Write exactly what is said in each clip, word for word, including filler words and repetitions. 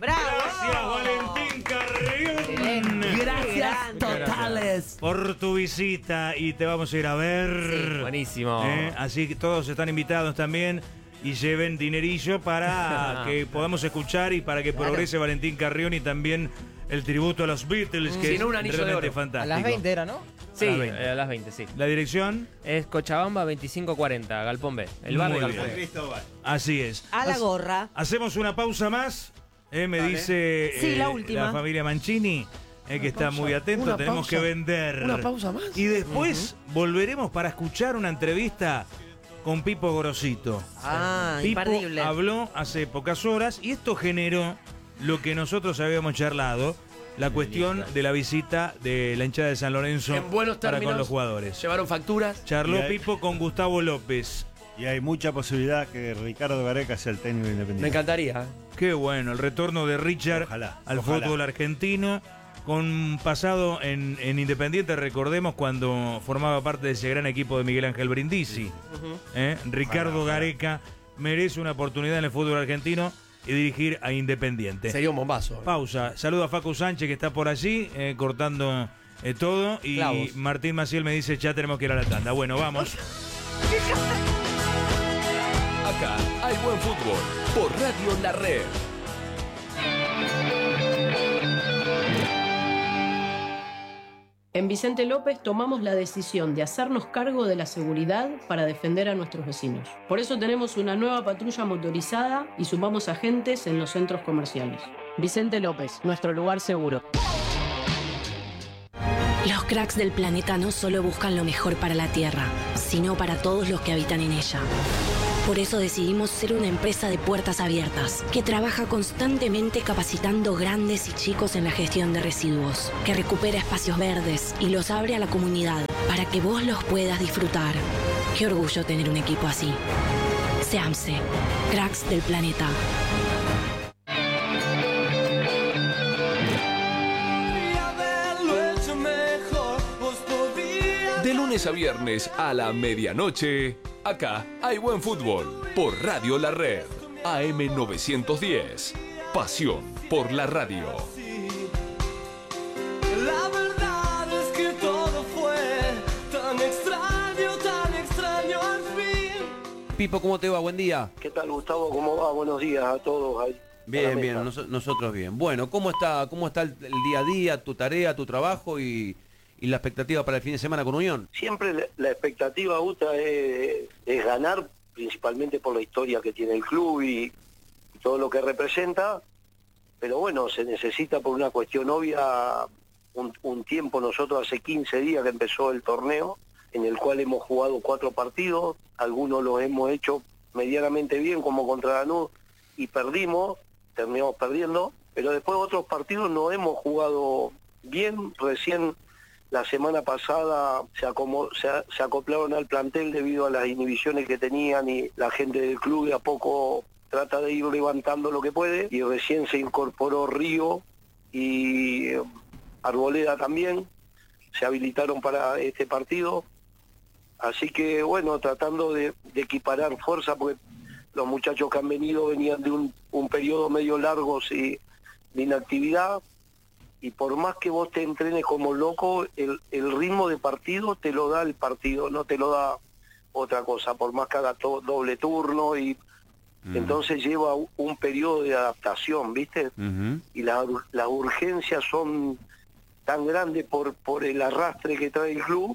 ¡Bravo! Gracias, Valentín Carrión. Gracias totales Por tu visita y te vamos a ir a ver. Sí, buenísimo. ¿Eh? Así que todos están invitados también y lleven dinerillo para que podamos escuchar y para que progrese Valentín Carrión y también el tributo a los Beatles, que Si es no, un anillo de realmente oro. fantástico. A las veinte era, ¿no? Sí, A las veinte. eh, a las veinte, sí. La dirección, Es Cochabamba veinticinco cuarenta, Galpón B. El bar de Muy Galpón bien. B. así es. A la Hac- gorra. Hacemos una pausa más, eh, me Dale. dice Sí, la eh, última. la familia Mancini, eh, que está pausa, muy atento, una tenemos pausa, que vender. una pausa más. Y después volveremos para escuchar una entrevista con Pipo Grosito. Ah, Pipo imperdible. habló hace pocas horas y esto generó lo que nosotros habíamos charlado, la cuestión de la visita de la hinchada de San Lorenzo En buenos para términos. con los jugadores. Llevaron facturas. Charló Y hay- Pipo con Gustavo López. Y hay mucha posibilidad que Ricardo Gareca sea el técnico independiente. Me encantaría. Qué bueno, el retorno de Richard Ojalá, al ojalá. fútbol argentino, con pasado en, en Independiente, recordemos cuando formaba parte de ese gran equipo de Miguel Ángel Brindisi. ¿Eh? Ricardo ojalá. Gareca merece una oportunidad en el fútbol argentino y dirigir a Independiente. Sería un bombazo. Pausa. Saludo a Facu Sánchez, que está por allí, eh, cortando eh, todo. Y Clavos. Martín Maciel me dice, ya tenemos que ir a la tanda. Bueno, vamos. Acá hay buen fútbol por Radio La Red. En Vicente López tomamos la decisión de hacernos cargo de la seguridad para defender a nuestros vecinos. Por eso tenemos una nueva patrulla motorizada y sumamos agentes en los centros comerciales. Vicente López, nuestro lugar seguro. Los cracks del planeta no solo buscan lo mejor para la Tierra, sino para todos los que habitan en ella. Por eso decidimos ser una empresa de puertas abiertas, que trabaja constantemente capacitando grandes y chicos en la gestión de residuos, que recupera espacios verdes y los abre a la comunidad para que vos los puedas disfrutar. Qué orgullo tener un equipo así. SEAMSE, cracks del planeta. De lunes a viernes a la medianoche, acá hay buen fútbol por Radio La Red. A M novecientos diez. Pasión por la radio. La verdad es que todo fue tan extraño, tan extraño al fin. Pipo, ¿cómo te va? Buen día. ¿Qué tal, Gustavo? ¿Cómo va? Buenos días a todos ahí. a Bien, la bien, mesa. nos- nosotros bien. Bueno, ¿cómo está, cómo está el, el día a día, tu tarea, tu trabajo y, y la expectativa para el fin de semana con Unión? Siempre la, la expectativa, Gusta, es, es ganar, principalmente por la historia que tiene el club y, y todo lo que representa. Pero bueno, se necesita por una cuestión obvia un, un tiempo. Nosotros hace quince días que empezó el torneo, en el cual hemos jugado cuatro partidos. Algunos los hemos hecho medianamente bien, como contra Lanús, y perdimos, terminamos perdiendo. Pero después otros partidos no hemos jugado bien. Recién la semana pasada se, acomo- se, a- se acoplaron al plantel debido a las inhibiciones que tenían y la gente del club de a poco trata de ir levantando lo que puede, y recién se incorporó Río y eh, Arboleda también, se habilitaron para este partido. Así que bueno, tratando de, de equiparar fuerza, porque los muchachos que han venido venían de un, un periodo medio largo sí, de inactividad, y por más que vos te entrenes como loco, el, el ritmo de partido te lo da el partido, no te lo da otra cosa, por más que haga to- doble turno, y Mm. entonces lleva un, un periodo de adaptación, ¿viste? Ujú. Y la- las urgencias son tan grandes por, por el arrastre que trae el club,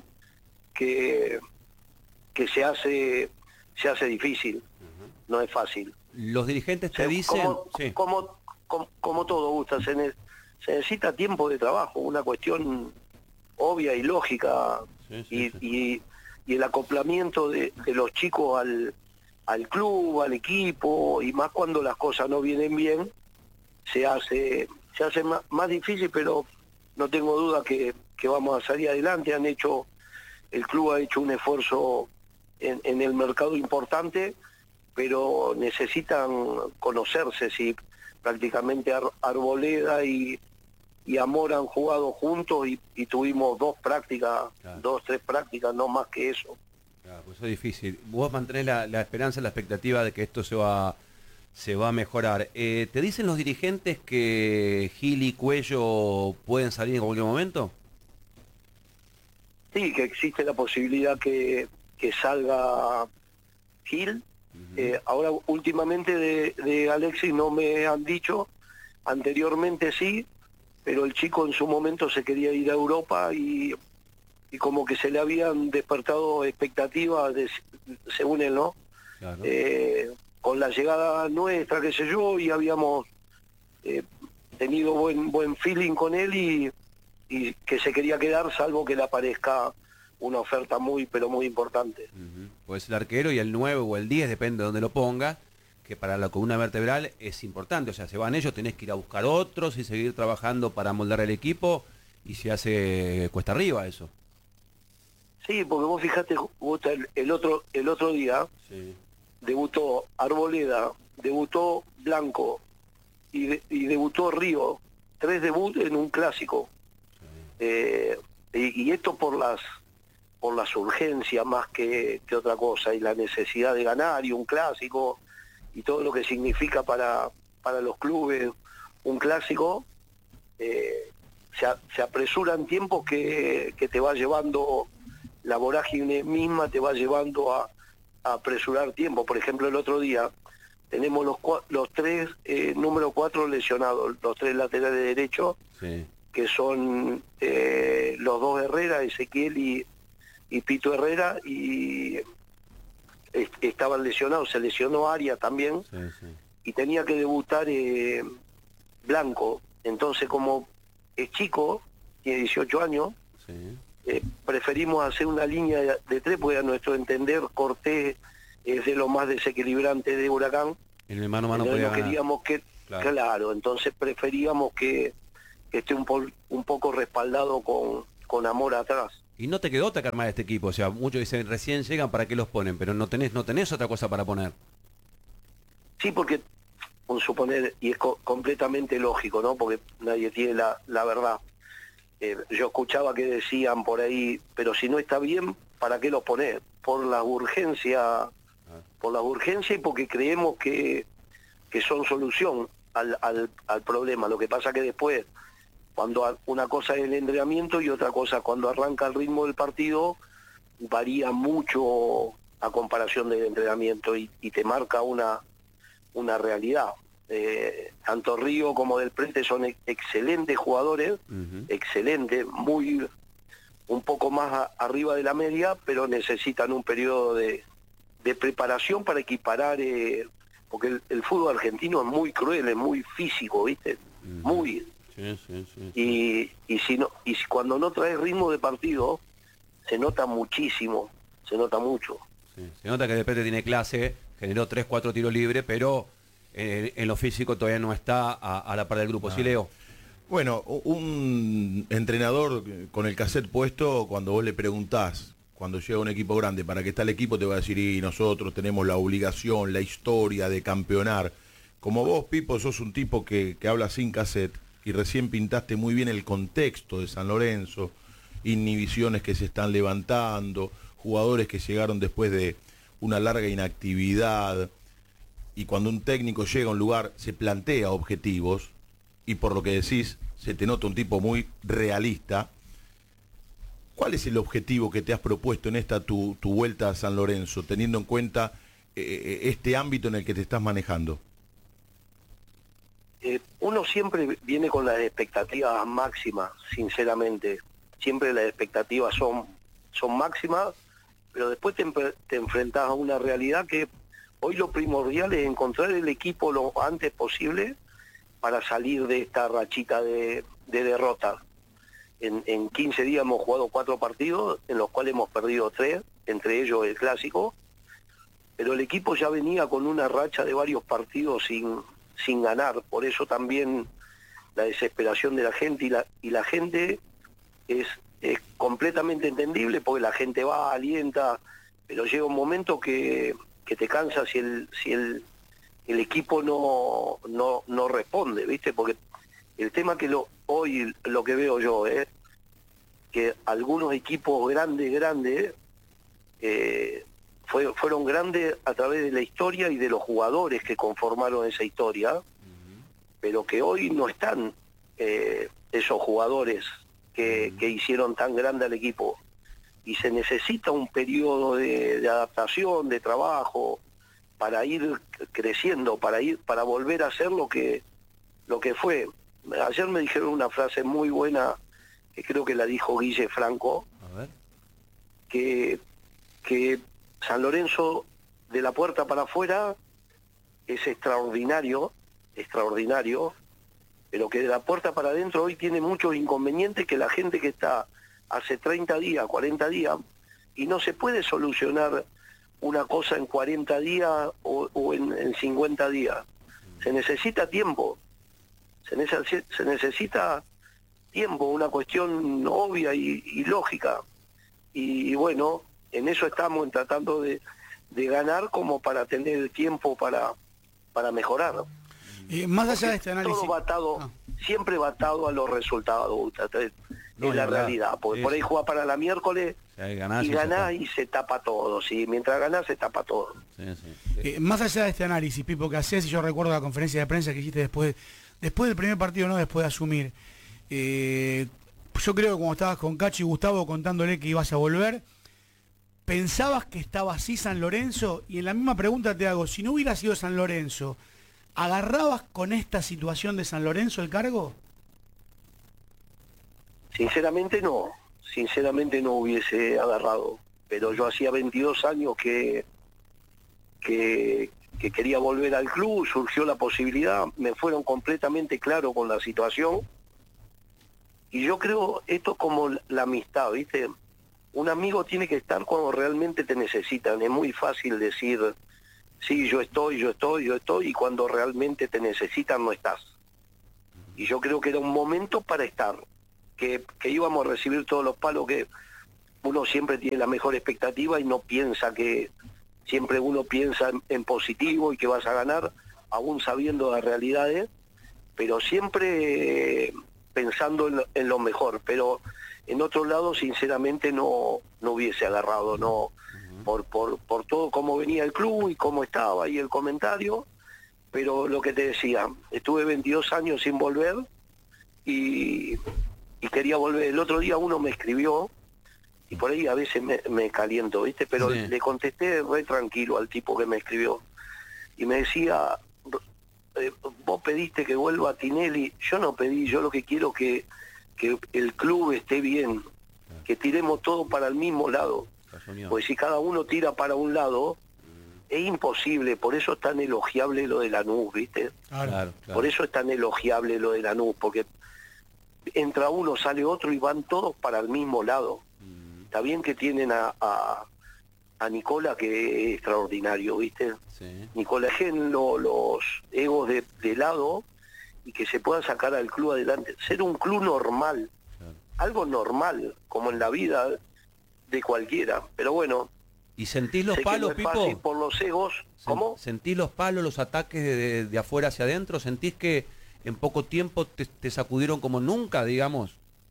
que, que se hace se hace difícil, no es fácil. Los dirigentes te Se- dicen... como, Sí. como, como, como todo, Gusta, se, ne- se necesita tiempo de trabajo, una cuestión obvia y lógica, Sí, sí, y, sí. y- y el acoplamiento de, de los chicos al, al club, al equipo, y más cuando las cosas no vienen bien, se hace se hace más, más difícil, pero no tengo duda que, que vamos a salir adelante. Han hecho, el club ha hecho un esfuerzo en, en el mercado importante, pero necesitan conocerse. Si prácticamente Ar- Arboleda y, y Amor han jugado juntos y, y tuvimos dos prácticas, Claro. dos, tres prácticas, no más que eso. Claro, pues eso es difícil. Vos mantenés la, la esperanza, la expectativa de que esto se va, se va a mejorar. Eh, ¿Te dicen los dirigentes que Gil y Cuello pueden salir en cualquier momento? Sí, que existe la posibilidad que, que salga Gil. Uh-huh. eh, ahora, últimamente de, de Alexis no me han dicho, anteriormente sí, pero el chico en su momento se quería ir a Europa y, y como que se le habían despertado expectativas, de, según él, ¿no? Claro. Eh, con la llegada nuestra, qué sé yo, y habíamos eh, tenido buen buen feeling con él y, y que se quería quedar, salvo que le aparezca una oferta muy, pero muy importante. Uh-huh. Pues el arquero y el nueve o el diez, depende de donde lo ponga, que para la columna vertebral es importante. O sea, se van ellos, tenés que ir a buscar otros y seguir trabajando para moldar el equipo, y se hace cuesta arriba eso. Sí, porque vos fijate, vos el, el otro el otro día sí. debutó Arboleda, debutó Blanco y, de, y debutó Río, tres debuts en un clásico. Sí. Eh, y, y esto por las por las urgencias más que, que otra cosa, y la necesidad de ganar, y un clásico, y todo lo que significa para, para los clubes un clásico, eh, se, se apresuran tiempos que, que te va llevando, la vorágine misma te va llevando a, a apresurar tiempo. Por ejemplo, el otro día tenemos los, los tres eh, número cuatro lesionados, los tres laterales derechos, sí. que son eh, los dos Herrera, Ezequiel y, y Pito Herrera, y est estaban lesionados, se lesionó Arias también, sí, sí. y tenía que debutar eh, Blanco. Entonces, como es chico, tiene dieciocho años, sí. eh, preferimos hacer una línea de, de tres, porque a nuestro entender Cortés es de lo más desequilibrante de Huracán. En el mano a mano podía no queríamos que, claro. claro, entonces preferíamos que, que esté un, po un poco respaldado con, con Amor atrás. Y no te quedó otra que armar este equipo, o sea, muchos dicen recién llegan, ¿para qué los ponen? Pero no tenés, no tenés otra cosa para poner. Sí, porque, por suponer, y es co completamente lógico, ¿no? Porque nadie tiene la, la verdad. Eh, yo escuchaba que decían por ahí, pero si no está bien, ¿para qué los poner? Por la urgencia, ah. por la urgencia y porque creemos que, que son solución al, al, al problema. Lo que pasa que después, cuando una cosa es el entrenamiento y otra cosa cuando arranca el ritmo del partido, varía mucho a comparación del entrenamiento y, y te marca una, una realidad. Eh, tanto Río como Del Prete son ex excelentes jugadores, uh-huh. excelentes, muy un poco más a, arriba de la media, pero necesitan un periodo de, de preparación para equiparar, eh, porque el, el fútbol argentino es muy cruel, es muy físico, ¿viste? Uh-huh. Muy... Sí, sí, sí, sí. Y, y, si no, y si cuando no traes ritmo de partido, se nota muchísimo, se nota mucho. Sí, se nota que Del Prete tiene clase, generó tres, cuatro tiros libres, pero eh, en lo físico todavía no está a, a la par del grupo. Ah. ¿Sí, Leo? Bueno, un entrenador con el cassette puesto, cuando vos le preguntás, cuando llega un equipo grande, ¿para qué está el equipo? Te va a decir, y nosotros tenemos la obligación, la historia de campeonar. Como vos, Pipo, sos un tipo que, que habla sin cassette, y recién pintaste muy bien el contexto de San Lorenzo, inhibiciones que se están levantando, jugadores que llegaron después de una larga inactividad, y cuando un técnico llega a un lugar se plantea objetivos, y por lo que decís, se te nota un tipo muy realista. ¿Cuál es el objetivo que te has propuesto en esta tu, tu vuelta a San Lorenzo, teniendo en cuenta eh, este ámbito en el que te estás manejando? Eh, uno siempre viene con las expectativas máximas, sinceramente. Siempre las expectativas son, son máximas, pero después te, te enfrentas a una realidad que hoy lo primordial es encontrar el equipo lo antes posible para salir de esta rachita de, de derrota. En, en quince días hemos jugado cuatro partidos, en los cuales hemos perdido tres, entre ellos el clásico, pero el equipo ya venía con una racha de varios partidos sin... sin ganar, por eso también la desesperación de la gente, y la, y la gente es, es completamente entendible, porque la gente va, alienta, pero llega un momento que, que te cansa si el, si el, el equipo no, no, no responde, ¿viste? Porque el tema que lo, hoy lo que veo yo es eh, que algunos equipos grandes, grandes, eh, fue, fueron grandes a través de la historia y de los jugadores que conformaron esa historia, uh-huh. pero que hoy no están eh, esos jugadores que, uh-huh. que hicieron tan grande al equipo. Y se necesita un periodo de, de adaptación, de trabajo, para ir creciendo, para ir, para volver a ser lo que, lo que fue. Ayer me dijeron una frase muy buena, que creo que la dijo Guille Franco, a ver. que, que San Lorenzo de la puerta para afuera es extraordinario, extraordinario, pero que de la puerta para adentro hoy tiene muchos inconvenientes que la gente que está hace treinta días, cuarenta días, y no se puede solucionar una cosa en cuarenta días o, o en, en cincuenta días. Se necesita tiempo, se, neces se necesita tiempo, una cuestión obvia y, y lógica. Y, y bueno, en eso estamos en tratando de, de ganar como para tener el tiempo para, para mejorar. Eh, más allá de este análisis... Todo va atado, ah. siempre va atado a los resultados. No, es la verdad. realidad, porque sí, por ahí juega para la miércoles sí, ganás y ganás y se tapa todo, sí, mientras ganás se tapa todo. Sí, sí, sí. Eh, más allá de este análisis, Pipo, que hacías, y yo recuerdo la conferencia de prensa que hiciste después, después del primer partido, no después de asumir, eh, yo creo que cuando estabas con Cacho y Gustavo contándole que ibas a volver, ¿pensabas que estaba así San Lorenzo? Y en la misma pregunta te hago, si no hubiera sido San Lorenzo, ¿agarrabas con esta situación de San Lorenzo el cargo? Sinceramente no, sinceramente no hubiese agarrado, pero yo hacía veintidós años que, que, que quería volver al club, surgió la posibilidad, me fueron completamente claros con la situación, y yo creo esto es como la amistad, ¿viste? Un amigo tiene que estar cuando realmente te necesitan, es muy fácil decir, sí, yo estoy, yo estoy, yo estoy, y cuando realmente te necesitan no estás. Y yo creo que era un momento para estar. Que, que íbamos a recibir todos los palos, que uno siempre tiene la mejor expectativa y no piensa que, siempre uno piensa en, en positivo y que vas a ganar, aún sabiendo las realidades, pero siempre eh, pensando en lo, en lo mejor, pero en otro lado sinceramente no, no hubiese agarrado, no, uh-huh. por, por, por todo cómo venía el club y cómo estaba y el comentario, pero lo que te decía, estuve veintidós años sin volver y... y quería volver. El otro día uno me escribió, y por ahí a veces me, me caliento, ¿viste? Pero sí. le contesté re tranquilo al tipo que me escribió. Y me decía, eh, vos pediste que vuelva a Tinelli. Yo no pedí, yo lo que quiero que, que el club esté bien, que tiremos todo para el mismo lado. Pues si cada uno tira para un lado, es imposible. Por eso es tan elogiable lo de Lanús, ¿viste? Claro, claro. Por eso es tan elogiable lo de Lanús, porque entra uno, sale otro y van todos para el mismo lado. Mm. Está bien que tienen a, a, a Nicola, que es extraordinario, ¿viste? Sí. Nicola, dejen lo, los egos de, de lado y que se pueda sacar al club adelante. Ser un club normal, claro. algo normal, como en la vida de cualquiera. Pero bueno... ¿Y sentís los palos, que no es fácil Pipo? Por los egos, ¿cómo? ¿Sentís los palos, los ataques de, de, de afuera hacia adentro? ¿Sentís que en poco tiempo te, te sacudieron como nunca, digamos?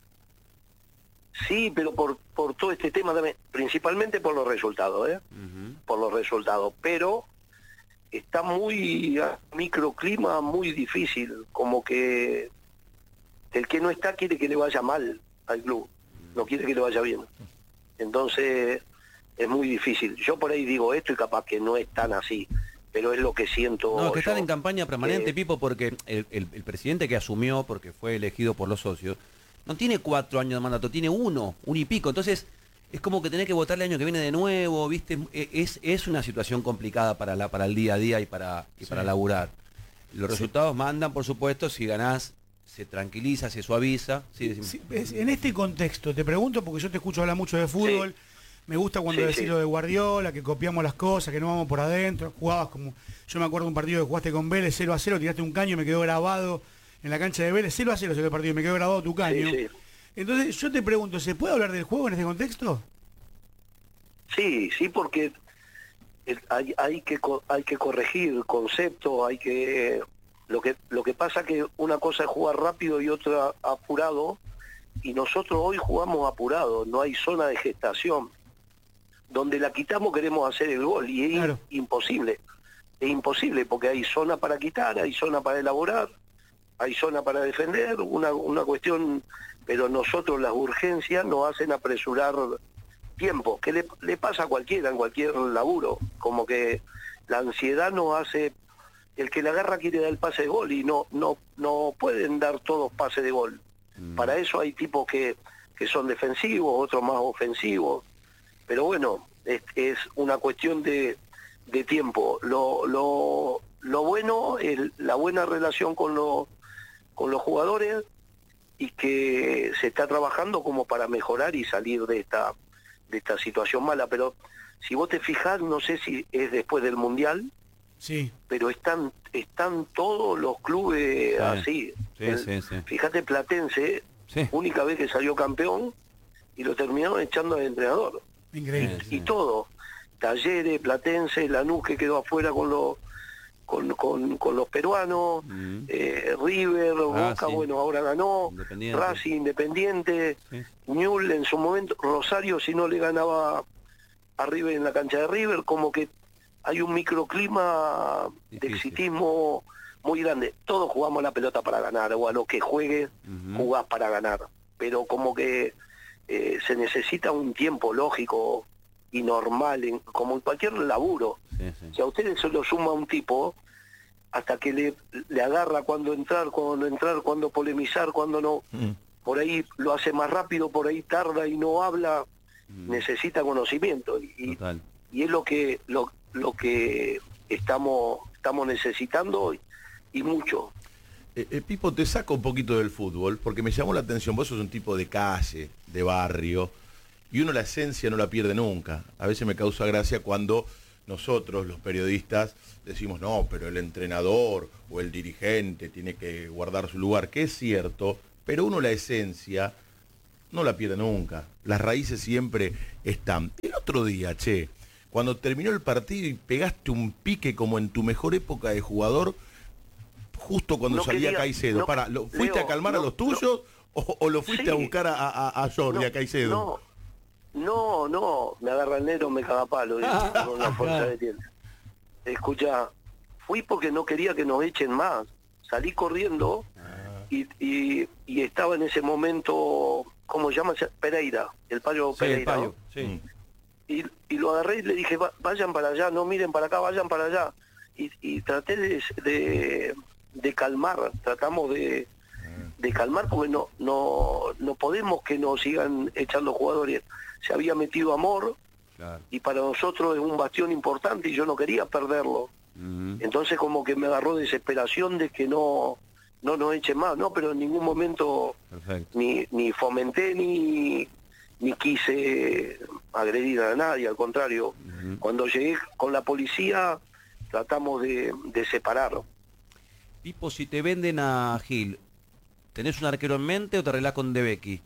Sí, pero por, por todo este tema también, principalmente por los resultados, ¿eh? Uh-huh. Por los resultados, pero está muy a microclima, muy difícil, como que el que no está quiere que le vaya mal al club, no quiere que le vaya bien. Entonces es muy difícil. Yo por ahí digo esto y capaz que no es tan así, pero es lo que siento. No, que yo, están en campaña permanente, que... Pipo, porque el, el, el presidente que asumió, porque fue elegido por los socios, no tiene cuatro años de mandato, tiene uno, uno y pico. Entonces, es como que tenés que votar el año que viene de nuevo, ¿viste? Es, es una situación complicada para la para el día a día y para, y sí. para laburar. Los sí. resultados mandan, por supuesto, si ganás, se tranquiliza, se suaviza. Sí, sí, en este contexto, te pregunto, porque yo te escucho hablar mucho de fútbol, sí. me gusta cuando sí, decís sí. lo de Guardiola, que copiamos las cosas, que no vamos por adentro, jugabas como, yo me acuerdo de un partido que jugaste con Vélez, cero a cero, tiraste un caño y me quedó grabado en la cancha de Vélez, cero a cero ese partido, me quedó grabado tu caño. Sí, sí. Entonces yo te pregunto, ¿se puede hablar del juego en este contexto? Sí, sí, porque hay, hay que hay que corregir conceptos, hay que lo que lo que pasa que una cosa es jugar rápido y otra apurado, y nosotros hoy jugamos apurado, no hay zona de gestación. donde la quitamos queremos hacer el gol y es Claro. imposible. Es imposible porque hay zona para quitar, hay zona para elaborar, hay zona para defender, una, una cuestión, pero nosotros las urgencias nos hacen apresurar tiempo, que le, le pasa a cualquiera en cualquier laburo, como que la ansiedad nos hace, el que la agarra quiere dar el pase de gol y no, no, no pueden dar todos pases de gol. Mm. Para eso hay tipos que, que son defensivos, otros más ofensivos, pero bueno, es, es una cuestión de, de tiempo. Lo, lo, lo bueno es la buena relación con, lo, con los jugadores y que se está trabajando como para mejorar y salir de esta, de esta situación mala, pero si vos te fijás, no sé si es después del Mundial, sí, pero están están todos los clubes sí. así. Sí, El, sí, sí. Fíjate Platense, Sí. única vez que salió campeón y lo terminaron echando al entrenador. increíble. Sí, sí. Y todo, Talleres, Platense, Lanús que quedó afuera con los con, con, con los peruanos, Mm. eh, River, Boca, Racing. bueno, ahora ganó, Independiente. Racing, Independiente, Sí. Newell en su momento, Rosario si no le ganaba a River en la cancha de River, como que hay un microclima de Difícil. exitismo muy grande. Todos jugamos la pelota para ganar, o a lo que juegue, Ujú. jugás para ganar. Pero como que eh, se necesita un tiempo lógico y normal, en, como en cualquier laburo. Sí, sí. Si a ustedes se lo suma un tipo, hasta que le, le agarra cuando entrar, cuando no entrar, cuando polemizar, cuando no, Mm. por ahí lo hace más rápido, por ahí tarda y no habla, Mm. necesita conocimiento. Y, Total. y es lo que lo, lo que estamos estamos necesitando y, y mucho. Eh, eh, Pipo, te saco un poquito del fútbol, porque me llamó la atención, vos sos un tipo de calle, de barrio, y uno la esencia no la pierde nunca. A veces me causa gracia cuando nosotros, los periodistas, decimos, no, pero el entrenador o el dirigente tiene que guardar su lugar, que es cierto, pero uno la esencia no la pierde nunca. Las raíces siempre están. El otro día, che, cuando terminó el partido y pegaste un pique como en tu mejor época de jugador, justo cuando No salía quería- Caicedo. no, Para, ¿lo, ¿fuiste Leo, a calmar no, a los tuyos o, o lo fuiste Sí. a buscar a, a, a Jordi, No, a Caicedo? No, no, no, me agarra el negro, me caga palo, dice, con la fuerza que tiene. Escucha, fui porque no quería que nos echen más. Salí corriendo y, y, y estaba en ese momento, ¿cómo se llama? Pereira, el Payo Sí, Pereira. el payo, ¿no? sí. Y, y lo agarré y le dije, "Va- vayan para allá, no miren para acá, vayan para allá. Y, y traté de, de, de calmar, tratamos de, de calmar porque no, no, no podemos que nos sigan echando jugadores. Se había metido Amor Claro. y para nosotros es un bastión importante y yo no quería perderlo. Ujú. Entonces como que me agarró desesperación de que no, no nos echen más, no, pero en ningún momento Perfecto. ni, ni fomenté ni, ni quise agredir a nadie, al contrario. Ujú. Cuando llegué con la policía tratamos de, de separar. Pipo, si te venden a Gil, ¿tenés un arquero en mente o te arreglás con De Becky?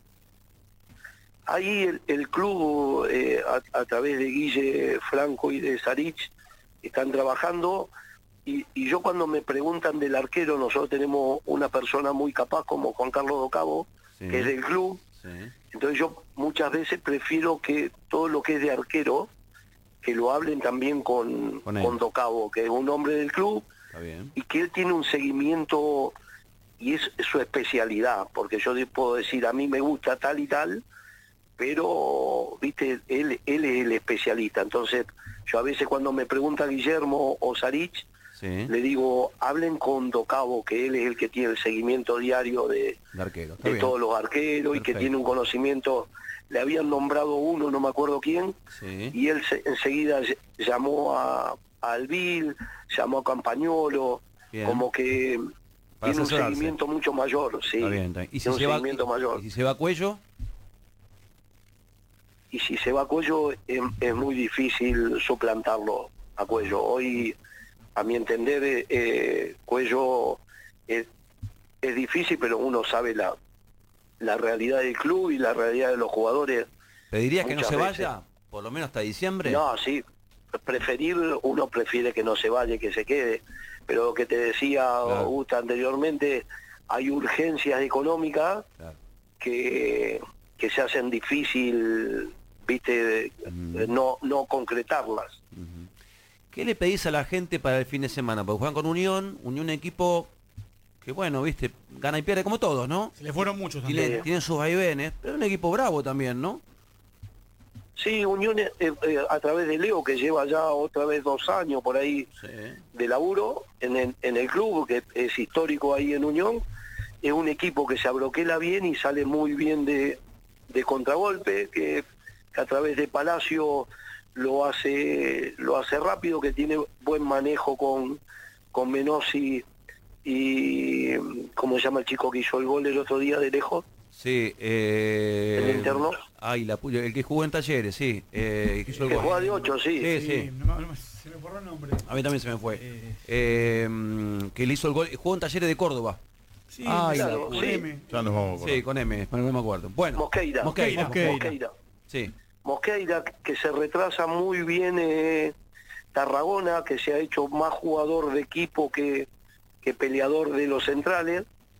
Ahí el, el club, eh, a, a través de Guille Franco y de Sarich, están trabajando y, y yo cuando me preguntan del arquero, nosotros tenemos una persona muy capaz como Juan Carlos Docabo, Sí. que es del club, Sí. entonces yo muchas veces prefiero que todo lo que es de arquero, que lo hablen también con, Con él. con Docabo, que es un hombre del club, Está bien. y que él tiene un seguimiento y es su especialidad, porque yo le puedo decir a mí me gusta tal y tal, pero viste, él, él es el especialista. Entonces yo a veces cuando me pregunta Guillermo o Sarich, Sí. le digo, hablen con Docabo, que él es el que tiene el seguimiento diario de, De arquero. Está de bien. todos los arqueros y que Perfecto. tiene un conocimiento. Le habían nombrado uno, no me acuerdo quién, Sí. y él se- enseguida ll- llamó a, a Albil, llamó a Campañolo, Bien. como que Para tiene un asesorarse. seguimiento mucho mayor, sí. Está bien, está bien. ¿Y si, Tiene un se va, seguimiento mayor. y si se va Cuello? Y si se va a Cuello, es, es muy difícil suplantarlo a Cuello. Hoy, a mi entender, eh, eh, Cuello es, es difícil, pero uno sabe la, la realidad del club y la realidad de los jugadores. ¿Pedirías que no Muchas se veces. vaya? Por lo menos hasta diciembre. No, sí, preferir, uno prefiere que no se vaya, que se quede, pero lo que te decía Claro. Augusta anteriormente, hay urgencias económicas Claro. que, que se hacen difícil viste, Mm. no, no concretarlas. ¿Qué le pedís a la gente para el fin de semana? Porque juegan con Unión, Unión equipo que bueno, viste, gana y pierde como todos, ¿no? Se le fueron muchos Tiene, también. tienen sus vaivenes, pero un equipo bravo también, ¿no? Sí, Unión eh, eh, a través de Leo, que lleva ya otra vez dos años por ahí Sí. de laburo en el, en el club, que es histórico ahí en Unión, es un equipo que se abroquela bien y sale muy bien de, de contragolpe, que, que a través de Palacio lo hace lo hace rápido, que tiene buen manejo con, con Menossi y, ¿cómo se llama el chico que hizo el gol el otro día de lejos? Sí, eh... ¿El interno? Ay, la puya, el que jugó en Talleres, sí. Eh, que hizo el Que gol. juega de ocho, sí. Sí, Sí, sí. no me- no me- se me borró el nombre. A mí también se me fue. Eh, Eh, mm, que le hizo el gol, jugó en Talleres de Córdoba. Sí, Ay, claro, la- con sí. M. Ya nos vamos a Sí, con M, no me acuerdo. Bueno, Mosqueira. Mosqueira. Mosqueira. Mosqueira. Sí. Mosqueira, que se retrasa muy bien eh, Tarragona, que se ha hecho más jugador de equipo que, que peleador de los centrales.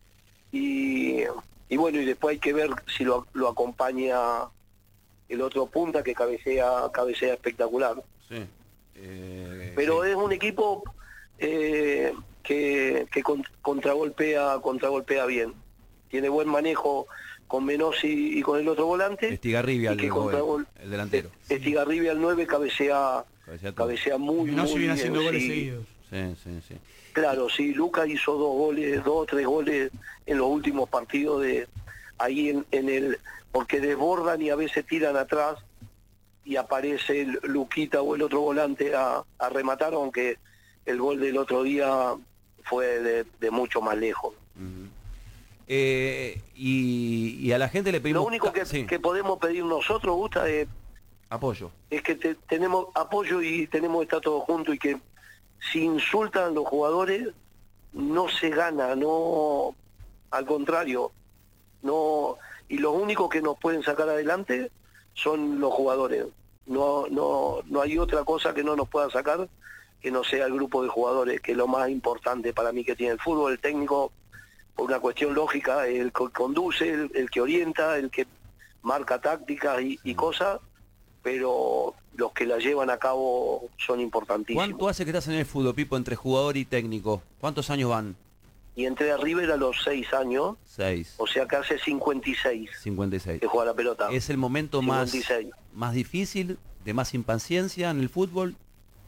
Y, y bueno, y después hay que ver si lo, lo acompaña el otro punta, que cabecea, cabecea espectacular. Sí. Eh, Pero sí. es un equipo eh, que, que con- contragolpea, contragolpea bien. Tiene buen manejo con Menossi y con el otro volante. Estigarribia, y el, que gol, contragol- el delantero. Estigarribia al nueve cabecea, Cabecea todo. cabecea muy, No muy se viene bien, haciendo goles sí. seguidos. Sí, sí, sí. Claro, sí, Lucas hizo dos goles, dos o tres goles en los últimos partidos de ahí en, en el, porque desbordan y a veces tiran atrás y aparece el Luquita o el otro volante a, a rematar, aunque el gol del otro día fue de, de mucho más lejos. Ujú. Eh, y, y a la gente le pedimos... Lo único que, sí, que podemos pedir nosotros, Gusta, es, apoyo. es que te- tenemos apoyo y tenemos que estar todos juntos, y que si insultan los jugadores no se gana, no, al contrario, no, y los únicos que nos pueden sacar adelante son los jugadores. No, no, no hay otra cosa que no nos pueda sacar que no sea el grupo de jugadores, que es lo más importante para mí que tiene el fútbol. El técnico, por una cuestión lógica, el que conduce, el, el que orienta, el que marca tácticas y, y cosas, pero los que la llevan a cabo son importantísimos. ¿Cuánto hace que estás en el fútbol, Pipo, entre jugador y técnico? ¿Cuántos años van? Y entré a River a los seis años, Seis. o sea que hace cincuenta y seis cincuenta y seis. que juega la pelota. ¿Es el momento más, cincuenta y seis. más difícil, de más impaciencia en el fútbol?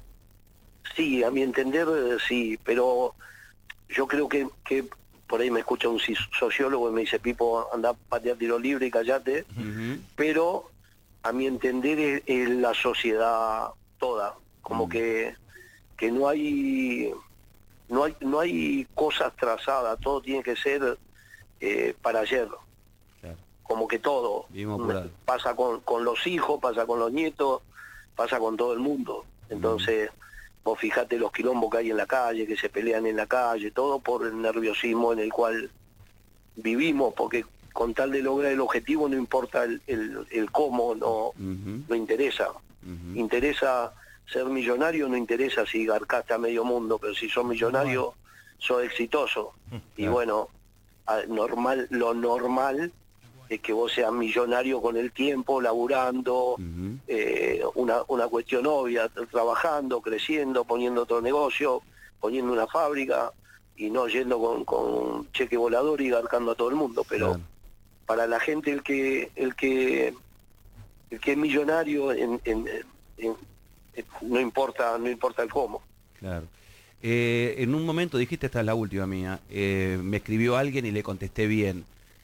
Sí, a mi entender, eh, sí, pero yo creo que, que por ahí me escucha un sis- sociólogo y me dice, Pipo, anda a patear tiro libre y callate, Ujú. pero a mi entender es, es la sociedad toda, como Mm. que, que no hay no hay no hay cosas trazadas, todo tiene que ser eh, para ayer, Claro. como que todo Vivimos apurados. pasa con, con los hijos, pasa con los nietos, pasa con todo el mundo. Entonces, vos fijate los quilombos que hay en la calle, que se pelean en la calle, todo por el nerviosismo en el cual vivimos, porque con tal de lograr el objetivo no importa el, el, el cómo, no, Ujú. no interesa. Ujú. Interesa ser millonario, no interesa si garcaste a medio mundo, pero si sos millonario, sos exitoso. Y Claro. bueno, a- normal, lo normal es que vos seas millonario con el tiempo, laburando, Ujú. eh, una, una cuestión obvia, trabajando, creciendo, poniendo otro negocio, poniendo una fábrica, y no yendo con, con un cheque volador y garcando a todo el mundo. Pero Claro. para la gente el que el que el que es millonario en, en- en- en- no importa no importa el cómo. Claro. Eh, en un momento dijiste, esta es la última mía, eh, me escribió alguien y le contesté bien.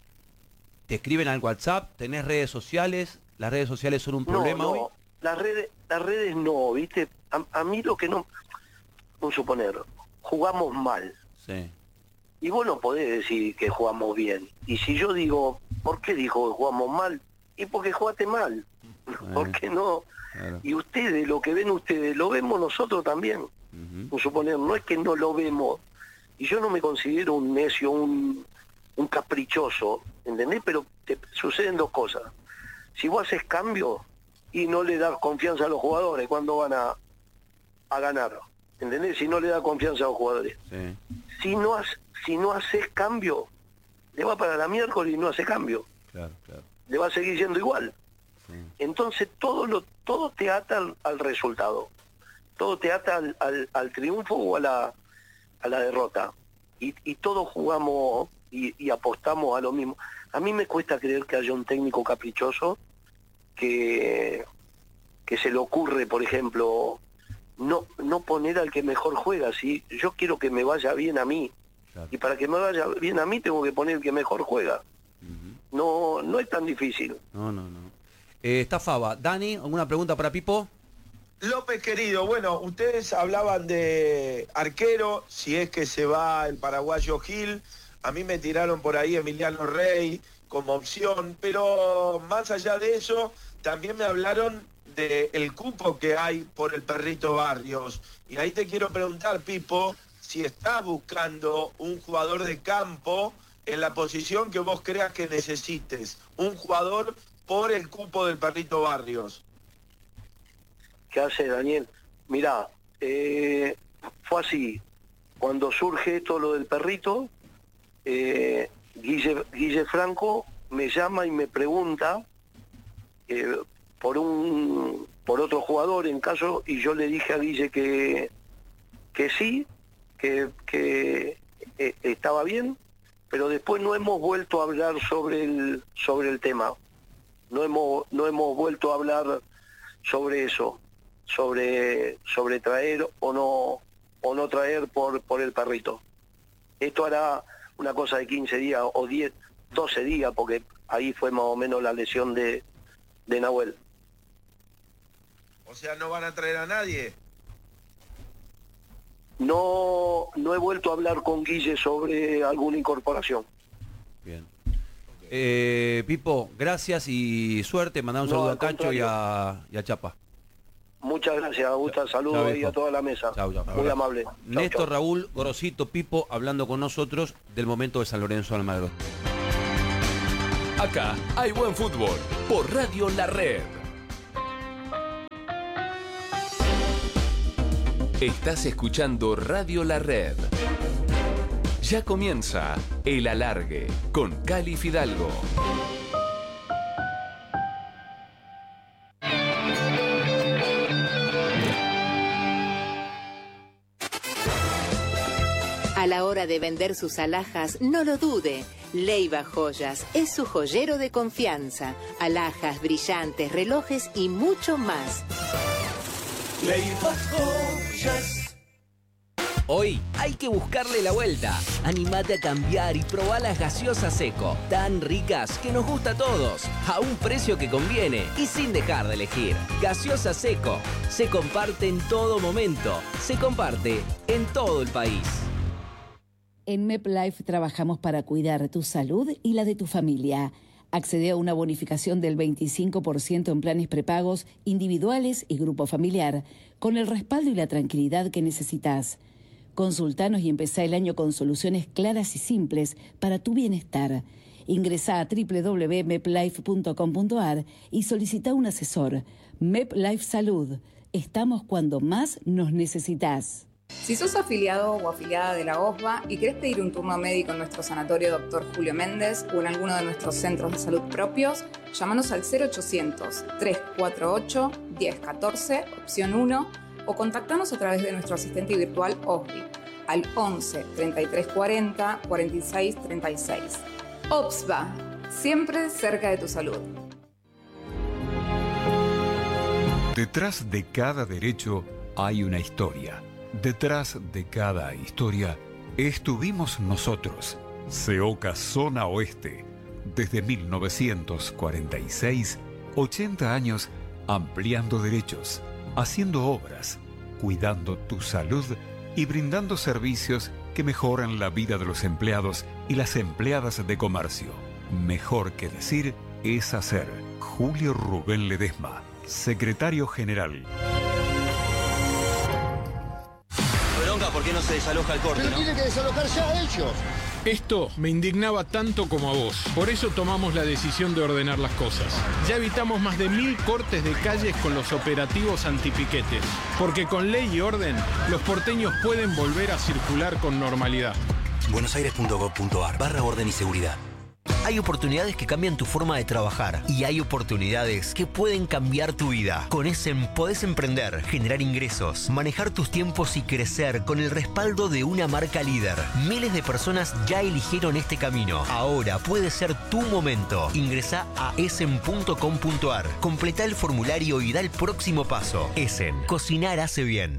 ¿Te escriben al WhatsApp? ¿Tenés redes sociales? ¿Las redes sociales son un problema no, hoy? no, las redes las redes no, viste, a, a mí lo que no, un suponer, jugamos mal. Sí. Y vos no podés decir que jugamos bien. Y si yo digo, ¿por qué dijo que jugamos mal? Y porque jugaste mal. ¿Por qué no? Claro. Y ustedes, lo que ven ustedes, lo vemos nosotros también. Ujú. Por suponer, no es que no lo vemos. Y yo no me considero un necio, un, un caprichoso, ¿entendés? Pero te suceden dos cosas. Si vos haces cambio y no le das confianza a los jugadores, ¿cuándo van a, a ganar? ¿Entendés? Si no le das confianza a los jugadores. Sí. Si no, has- si no haces cambio, le va para la miércoles y no hace cambio. Claro, claro. Le va a seguir yendo igual. Sí. Entonces todo lo todo te ata al, al resultado, todo te ata al, al, al triunfo o a la, a la derrota. Y, y todos jugamos y, y apostamos a lo mismo. A mí me cuesta creer que haya un técnico caprichoso que, que se le ocurre, por ejemplo, no, no poner al que mejor juega. Si yo quiero que me vaya bien a mí, claro. Y para que me vaya bien a mí tengo que poner el que mejor juega. Uh-huh. No, no es tan difícil. No, no, no. Eh, está Faba. Dani, ¿alguna pregunta para Pipo? López, querido, bueno, ustedes hablaban de arquero, si es que se va el paraguayo Gil. A mí me tiraron por ahí Emiliano Rey como opción, pero más allá de eso, también me hablaron del cupo que hay por el Perrito Barrios. Y ahí te quiero preguntar, Pipo, si estás buscando un jugador de campo en la posición que vos creas que necesites. Un jugador por el cupo del Perrito Barrios. ¿Qué hace, Daniel? Mirá, eh, fue así. Cuando surge esto lo del Perrito, eh, Guille, Guille Franco me llama y me pregunta eh, por un por otro jugador en caso, y yo le dije a Guille que que sí, que, que eh, estaba bien, pero después no hemos vuelto a hablar sobre el sobre el tema. No hemos no hemos vuelto a hablar sobre eso, sobre sobre traer o no o no traer por por el Perrito. Esto hará una cosa de quince días o diez, doce días, porque ahí fue más o menos la lesión de, de Nahuel. O sea, ¿no van a traer a nadie? No, no he vuelto a hablar con Guille sobre alguna incorporación. Bien. Eh, Pipo, gracias y suerte. Mandá un No, saludo al a Cacho y contrario. a, y a Chapa. Muchas gracias, Augusta. Saludos Chao, ahí viejo. a toda la mesa. Chau, chau. Muy Abrazo. amable. Chau, Néstor, chau. Raúl, Gorosito, Pipo, hablando con nosotros del momento de San Lorenzo de Almagro. Acá hay buen fútbol por Radio La Red. Estás escuchando Radio La Red. Ya comienza El Alargue con Cali Fidalgo. A la hora de vender sus alhajas, no lo dude. Leiva Joyas es su joyero de confianza. Alhajas, brillantes, relojes y mucho más. Leiva Joyas. Hoy hay que buscarle la vuelta. Animate a cambiar y probá las gaseosas Seco. Tan ricas que nos gusta a todos. A un precio que conviene y sin dejar de elegir. Gaseosa Seco. Se comparte en todo momento. Se comparte en todo el país. En MepLife trabajamos para cuidar tu salud y la de tu familia. Accede a una bonificación del veinticinco por ciento en planes prepagos, individuales y grupo familiar, con el respaldo y la tranquilidad que necesitas. Consultanos y empezá el año con soluciones claras y simples para tu bienestar. Ingresá a doble u doble u doble u punto meplife punto com punto a r y solicita un asesor. MepLife Salud. Estamos cuando más nos necesitas. Si sos afiliado o afiliada de la O S B A y querés pedir un turno médico en nuestro sanatorio doctor Julio Méndez o en alguno de nuestros centros de salud propios, llámanos al cero ochocientos, trescientos cuarenta y ocho, diez catorce, opción uno, o contactanos a través de nuestro asistente virtual O S B I al once, treinta y tres cuarenta, cuarenta y seis treinta y seis. O S B A, siempre cerca de tu salud. Detrás de cada derecho hay una historia. Detrás de cada historia estuvimos nosotros, Seoca Zona Oeste, desde mil novecientos cuarenta y seis, ochenta años ampliando derechos, haciendo obras, cuidando tu salud y brindando servicios que mejoran la vida de los empleados y las empleadas de comercio. Mejor que decir es hacer. Julio Rubén Ledesma, secretario general. ¿Por qué no se desaloja el corte? Pero ¿no? tiene que desalojar ya a ellos. Esto me indignaba tanto como a vos. Por eso tomamos la decisión de ordenar las cosas. Ya evitamos más de mil cortes de calles con los operativos antipiquetes. Porque con ley y orden, los porteños pueden volver a circular con normalidad. buenosaires punto gov punto ar barra orden y seguridad. Hay oportunidades que cambian tu forma de trabajar y hay oportunidades que pueden cambiar tu vida. Con Essen podés emprender, generar ingresos, manejar tus tiempos y crecer con el respaldo de una marca líder. Miles de personas ya eligieron este camino. Ahora puede ser tu momento. Ingresá a essen punto com punto ar, completá el formulario y da el próximo paso. Essen, cocinar hace bien.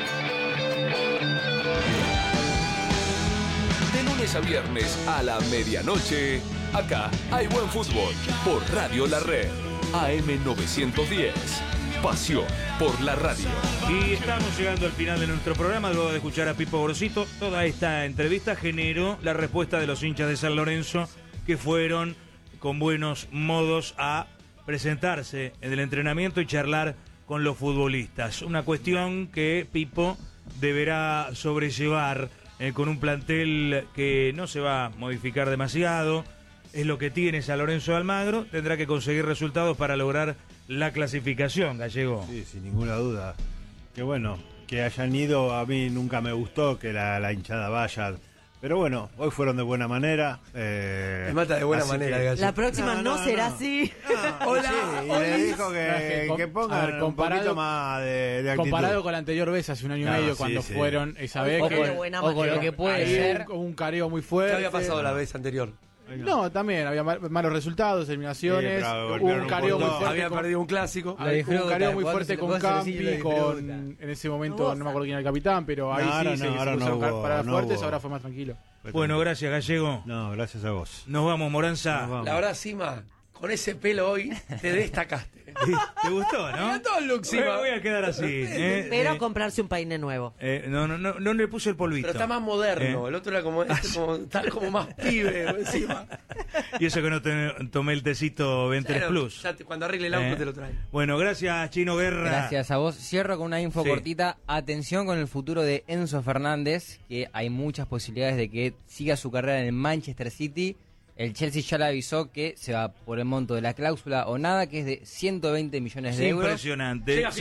De lunes a viernes a la medianoche, acá hay buen fútbol por Radio La Red, A M novecientos diez. Pasión por la radio. Y estamos llegando al final de nuestro programa, luego de escuchar a Pipo Gorosito. Toda esta entrevista generó la respuesta de los hinchas de San Lorenzo, que fueron con buenos modos a presentarse en el entrenamiento y charlar con los futbolistas. Una cuestión que Pipo deberá sobrellevar eh, con un plantel que no se va a modificar demasiado. Es lo que tiene San Lorenzo de Almagro. Tendrá que conseguir resultados para lograr la clasificación, Gallego. Sí, sin ninguna duda. Que bueno, que hayan ido, a mí nunca me gustó que la, la hinchada vaya. Pero bueno, hoy fueron de buena manera. Eh, Me mata de buena manera, que... Gallo. La próxima no, No, no no, será no. así. Hola. Sí, y le dijo que, que pongan A ver, comparado- un poquito más de, de actitud. Comparado con la anterior vez, hace un año y Claro, medio, sí, cuando sí. fueron esa vez. O que, con de buena o con manera. lo que puede Ahí ser. un- Un careo muy ¿Qué fuerte. había pasado la vez anterior? No, también había mal- malos resultados, eliminaciones. Sí, pero hubo golpearon un un careo muy montón. fuerte. Había con- perdido un clásico. Ah, hubo un careo muy fuerte con Campi, Campi, con en ese momento no me acuerdo quién era el capitán, pero ahí No, ahora sí no, se, ahora se no cruzaron hubo- paradas no fuertes, hubo. ahora fue más tranquilo. Bueno, gracias, Gallego. No, gracias a vos. Nos vamos, Moranza. Nos vamos. La verdad, Sima, con ese pelo hoy te destacaste. ¿Te gustó, no? Me encantó el look, Voy, Sima. voy a quedar así. ¿eh? Pero Eh, comprarse un peine nuevo. eh, no, no, no, no le puse el polvito. Pero está más moderno. Eh. El otro era como, este, como, está como más pibe encima. Y eso que no te- tomé el tecito Ventres Claro, Plus. ya te- cuando arregle el auto Eh. te lo trae. Bueno, gracias, Chino Guerra. Gracias a vos. Cierro con una info Sí. cortita. Atención con el futuro de Enzo Fernández, que hay muchas posibilidades de que siga su carrera en el Manchester City. El Chelsea ya le avisó que se va por el monto de la cláusula o nada, que es de ciento veinte millones de euros. Impresionante. Llega